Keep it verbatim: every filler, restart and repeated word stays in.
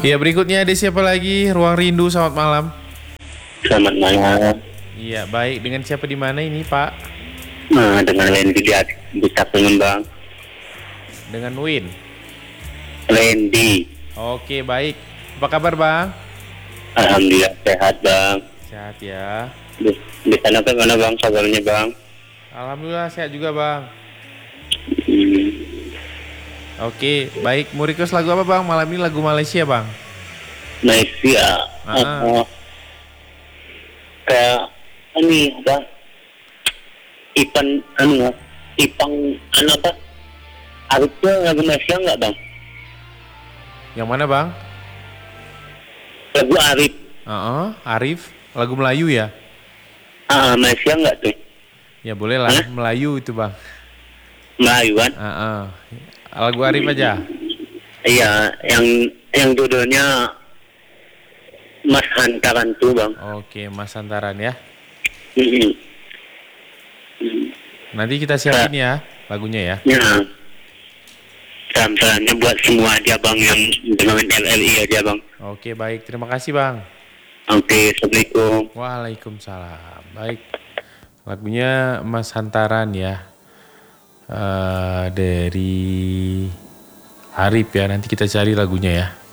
Ya, berikutnya ada siapa lagi? Ruang Rindu, selamat malam. Selamat malam. Iya, baik. Dengan siapa di mana ini, Pak? Nah, dengan Lendi di bisa pengembang. Dengan Win. Lendi. Oke, baik. Apa kabar, Bang? Alhamdulillah sehat, Bang. Sehat ya. Di, di sana bagaimana, Bang, kabarnya, Bang? Alhamdulillah sehat juga, Bang. Hmm. Oke, baik. Mau request lagu apa, Bang? Malam ini lagu Malaysia, Bang. Malaysia. Ah. Uh, kayak ini apa? Ipan anu Ipang anu apa? Arifnya lagu Malaysia enggak, Bang? Yang mana, Bang? Lagu Arif. Uh-uh, Arif, lagu Melayu ya? Ah, Malaysia enggak tuh? Ya boleh lah, Hah? Melayu itu, Bang. Melayu kan? Uh-uh. Lagu Arif aja. Iya, yang yang judulnya Mas Hantaran tuh, Bang. Oke, Mas Hantaran ya. Mm-hmm. Nanti kita siapin ya lagunya ya. Ya. Salam-salamnya buat semua aja, Bang, yang dengan L L I aja, Bang. Oke, baik. Terima kasih, Bang. Oke, Assalamualaikum. Waalaikumsalam. Baik. Lagunya Mas Hantaran ya. Uh, dari Arif ya. Nanti kita cari lagunya ya.